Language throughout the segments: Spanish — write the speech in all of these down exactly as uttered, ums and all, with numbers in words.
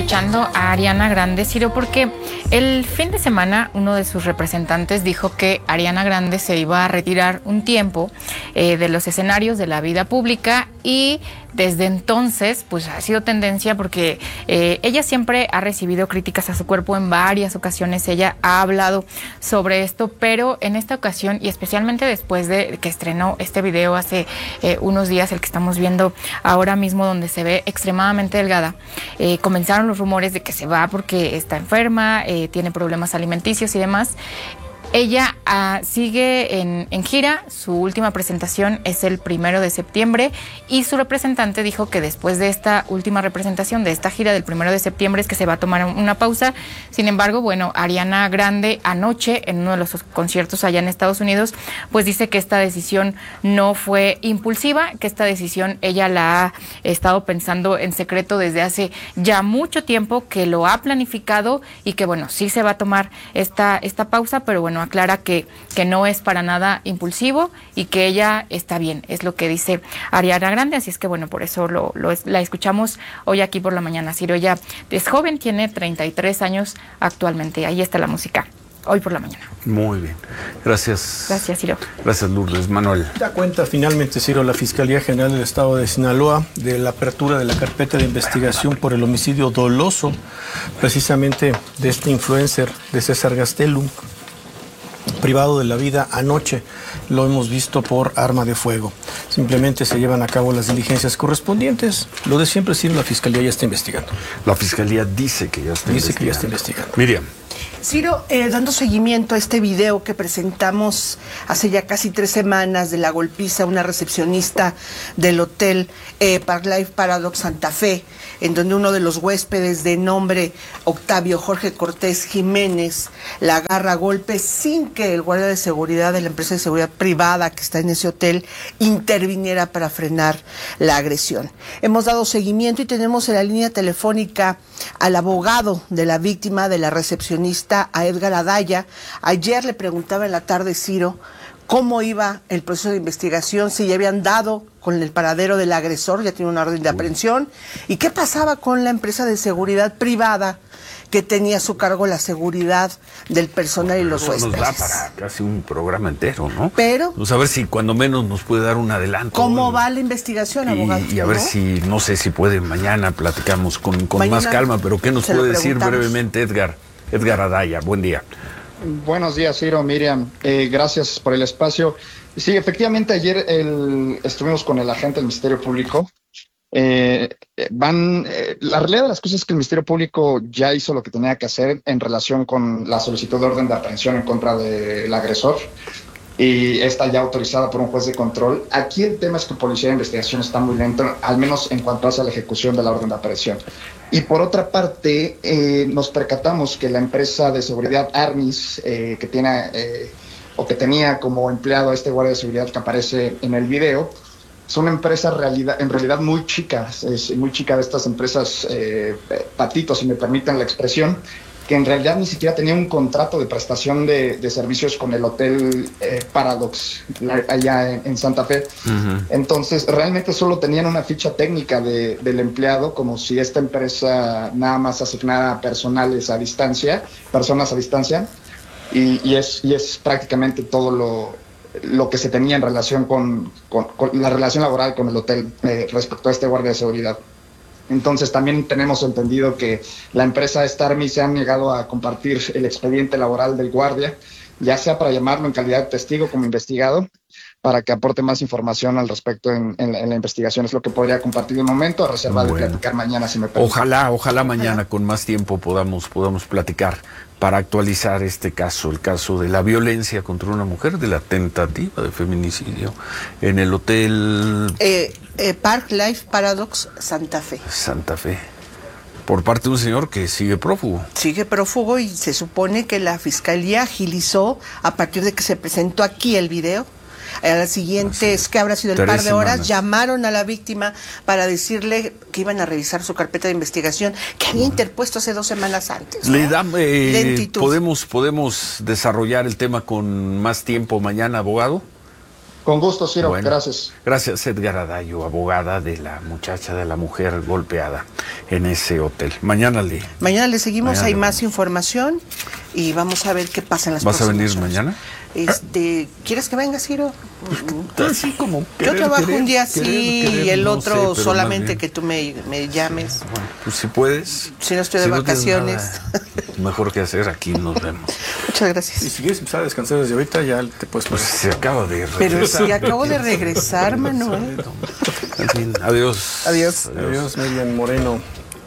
escuchando a Ariana Grande, Ciro, porque el fin de semana uno de sus representantes dijo que Ariana Grande se iba a retirar un tiempo eh, de los escenarios de la vida pública, y desde entonces pues ha sido tendencia porque eh, ella siempre ha recibido críticas a su cuerpo en varias ocasiones. Ella ha hablado sobre esto, pero en esta ocasión, y especialmente después de que estrenó este video hace eh, unos días, el que estamos viendo ahora mismo, donde se ve extremadamente delgada, eh, comenzaron los rumores de que se va porque está enferma, eh, tiene problemas alimenticios y demás. Ella uh, sigue en, en gira. Su última presentación es el primero de septiembre, y su representante dijo que después de esta última representación, de esta gira del primero de septiembre, es que se va a tomar una pausa. Sin embargo, bueno, Ariana Grande anoche en uno de los conciertos allá en Estados Unidos, pues dice que esta decisión no fue impulsiva, que esta decisión ella la ha estado pensando en secreto desde hace ya mucho tiempo, que lo ha planificado y que bueno, sí se va a tomar esta, esta pausa, pero bueno, aclara que, que no es para nada impulsivo y que ella está bien, es lo que dice Ariana Grande. Así es que bueno, por eso lo, lo, la escuchamos hoy aquí por la mañana. Ciro, ella es joven, tiene treinta y tres años actualmente. Ahí está la música, hoy por la mañana. Muy bien, gracias. Gracias, Ciro. Gracias, Lourdes. Manuel. Da cuenta finalmente, Ciro, la Fiscalía General del Estado de Sinaloa de la apertura de la carpeta de investigación por el homicidio doloso, precisamente de este influencer, de César Gastelum, privado de la vida anoche. Lo hemos visto por arma de fuego. Simplemente se llevan a cabo las diligencias correspondientes. Lo de siempre, sí, la Fiscalía ya está investigando. La Fiscalía dice que ya está dice investigando. que ya está investigando. Miriam. Ciro, eh, dando seguimiento a este video que presentamos hace ya casi tres semanas de la golpiza a una recepcionista del hotel eh, Park Life Paradox Santa Fe, en donde uno de los huéspedes de nombre Octavio Jorge Cortés Jiménez la agarra a golpes sin que el guardia de seguridad de la empresa de seguridad privada que está en ese hotel interviniera para frenar la agresión. Hemos dado seguimiento y tenemos en la línea telefónica al abogado de la víctima, de la recepcionista, a Edgar Adaya. Ayer le preguntaba en la tarde, Ciro, cómo iba el proceso de investigación, si ya habían dado con el paradero del agresor, ya tiene una orden de aprehensión, y qué pasaba con la empresa de seguridad privada que tenía a su cargo la seguridad del personal y los Eso huéspedes. nos da para casi un programa entero, ¿no? Pero, pues a ver si cuando menos nos puede dar un adelanto. ¿cómo va la investigación, abogado? Y, y a ver ¿no? si, no sé si puede, mañana platicamos con, con más calma, pero ¿qué nos puede decir brevemente Edgar? Edgar Adaya, buen día. Buenos días, Ciro, Miriam, eh, gracias por el espacio. Sí, efectivamente, ayer el, estuvimos con el agente del Ministerio Público. Eh, van, eh, la realidad de las cosas es que el Ministerio Público ya hizo lo que tenía que hacer en relación con la solicitud de orden de aprehensión en contra del agresor, y está ya autorizada por un juez de control. Aquí el tema es que Policía de Investigación está muy lento, al menos en cuanto hace la ejecución de la orden de aprehensión. Y por otra parte, eh, nos percatamos que la empresa de seguridad Armis, eh, que tiene eh, o que tenía como empleado a este guardia de seguridad que aparece en el video, es una empresa realidad, en realidad muy chica, es muy chica de estas empresas eh, patitos, si me permiten la expresión, que en realidad ni siquiera tenía un contrato de prestación de, de servicios con el hotel eh, Paradox allá en, en Santa Fe. Uh-huh. Entonces realmente solo tenían una ficha técnica de, del empleado, como si esta empresa nada más asignara personales a distancia, personas a distancia, y, y, es, y es prácticamente todo lo, lo que se tenía en relación con, con, con la relación laboral con el hotel eh, respecto a este guardia de seguridad. Entonces también tenemos entendido que la empresa Starmi se ha negado a compartir el expediente laboral del guardia, ya sea para llamarlo en calidad de testigo como investigado, para que aporte más información al respecto en, en, la, en la investigación. Es lo que podría compartir de un momento, a reserva bueno. de platicar mañana, si me permite. Ojalá, ojalá mañana ojalá. con más tiempo podamos, podamos platicar para actualizar este caso, el caso de la violencia contra una mujer, de la tentativa de feminicidio en el hotel... Eh, eh, Park Life Paradox Santa Fe. Santa Fe. Por parte de un señor que sigue prófugo. Sigue prófugo, y se supone que la Fiscalía agilizó a partir de que se presentó aquí el video. A la siguiente, es que habrá sido el par de horas, semanas. Llamaron a la víctima para decirle que iban a revisar su carpeta de investigación que había interpuesto hace dos semanas antes, ¿no? Le da, eh, podemos, podemos desarrollar el tema con más tiempo mañana, abogado. Con gusto, Ciro, Bueno, gracias. Gracias, Edgar Adayo, abogada de la muchacha, de la mujer golpeada en ese hotel. Mañana le... Mañana le seguimos, Mañana hay le- más información y vamos a ver qué pasa en las ¿Vas a próximas venir horas. mañana? Este, ¿quieres que venga, Ciro? Así como Yo querer, trabajo querer, un día querer, sí querer, y el no otro sé, pero más solamente bien- que tú me, me llames. Bueno, pues si puedes. Si no estoy de tienes vacaciones. nada mejor que hacer, aquí nos vemos. Muchas Y gracias. si quieres empezar a descansar desde ahorita, ya te puedes Pues poner. se acaba de regresar. Pero si acabo de regresar, Manuel. En fin, adiós. Adiós. Adiós, Miriam Moreno.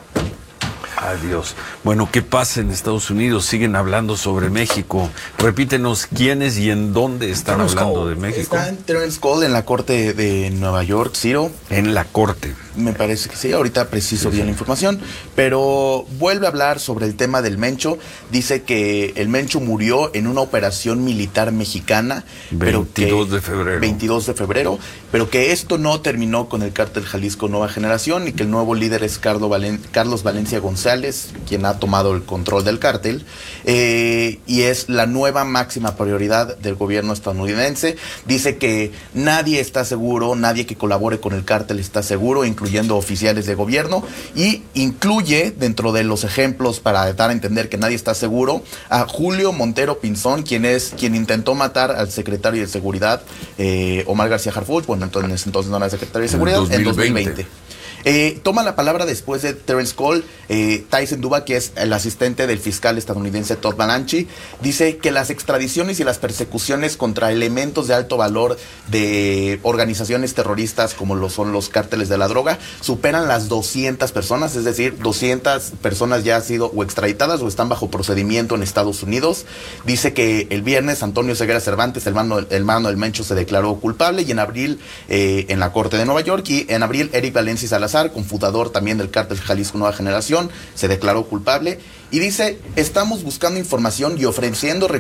Adiós. Bueno, ¿qué pasa en Estados Unidos? Siguen hablando sobre México. Repítenos quiénes y en dónde están Terence hablando Cole. de México. Está en Terence Cole en la corte de Nueva York, Ciro. En la corte. Me parece que sí, ahorita preciso bien la información, pero vuelve a hablar sobre el tema del Mencho. Dice que el Mencho murió en una operación militar mexicana. pero que- veintidós de febrero. veintidós de febrero, pero que esto no terminó con el cártel Jalisco Nueva Generación y que el nuevo líder es Carlos, Valen- Carlos Valencia González, quien ha tomado el control del cártel, eh, y es la nueva máxima prioridad del gobierno estadounidense. Dice que nadie está seguro, nadie que colabore con el cártel está seguro, incluyendo oficiales de gobierno, y incluye dentro de los ejemplos para dar a entender que nadie está seguro a Julio Montero Pinzón, quien es quien intentó matar al secretario de Seguridad, eh, Omar García Harfuch, bueno, entonces, entonces no era secretario de En Seguridad, en dos dos mil mil veinte. veinte. Eh, toma la palabra después de Terence Cole, eh, Tyson Duba, que es el asistente del fiscal estadounidense Todd Balanchi, dice que las extradiciones y las persecuciones contra elementos de alto valor de organizaciones terroristas como lo son los cárteles de la droga superan las doscientas personas, es decir, doscientas personas ya han sido o extraditadas o están bajo procedimiento en Estados Unidos. Dice que el viernes Antonio Ceguera Cervantes, el hermano, el hermano del Mencho, se declaró culpable y en abril eh, en la Corte de Nueva York, y en abril Eric Valencia Salazar, confundador también del cártel Jalisco Nueva Generación, se declaró culpable y dice: estamos buscando información y ofreciendo